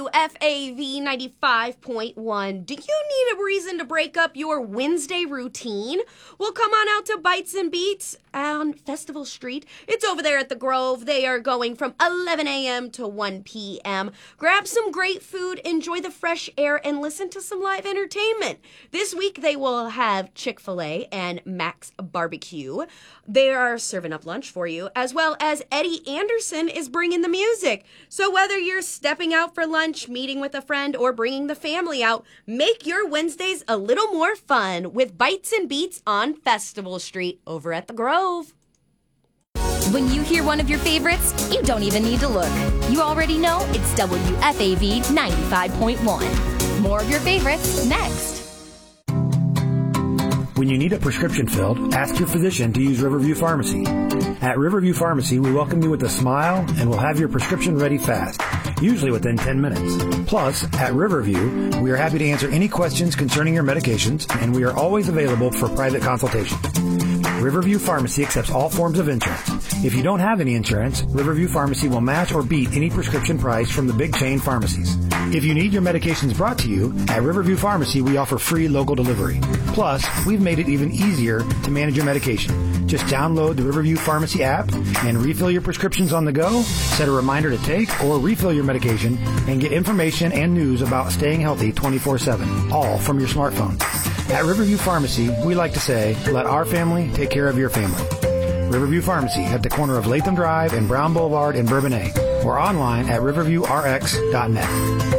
WFAV 95.1. Do you need a reason to break up your Wednesday routine? Well, come on out to Bites and Beats on Festival Street. It's over there at the Grove. They are going from 11 a.m. to 1 p.m. Grab some great food, enjoy the fresh air, and listen to some live entertainment. This week they will have Chick-fil-A and Max Barbecue. They are serving up lunch for you, as well as Eddie Anderson is bringing the music. So whether you're stepping out for lunch, meeting with a friend, or bringing the family out, make your Wednesdays a little more fun with Bites and Beats on Festival Street over at the Grove. When you hear one of your favorites, you don't even need to look. You already know it's WFAV 95.1. More of your favorites next. When you need a prescription filled, ask your physician to use Riverview Pharmacy. At Riverview Pharmacy, we welcome you with a smile and will have your prescription ready fast, usually within 10 minutes. Plus, at Riverview, we are happy to answer any questions concerning your medications, and we are always available for private consultation. Riverview Pharmacy accepts all forms of insurance. If you don't have any insurance, Riverview Pharmacy will match or beat any prescription price from the big chain pharmacies. If you need your medications brought to you, at Riverview Pharmacy, we offer free local delivery. Plus, we've made it even easier to manage your medication. Just download the Riverview Pharmacy app and refill your prescriptions on the go, set a reminder to take or refill your medication, and get information and news about staying healthy 24/7, all from your smartphone. At Riverview Pharmacy, we like to say, let our family take care of your family. Riverview Pharmacy at the corner of Latham Drive and Brown Boulevard in Bourbonnais, or online at riverviewrx.net.